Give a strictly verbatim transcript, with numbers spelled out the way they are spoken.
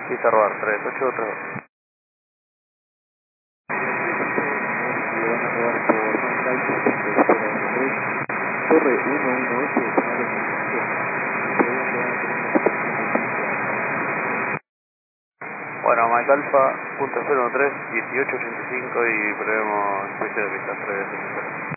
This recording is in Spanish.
Pista robar, tres ocho tres dos. Torre uno uno ocho, canal de Bueno, Mike Alfa, punto cero uno tres, dieciocho ochenta y cinco y prevemos juicio de pista tres.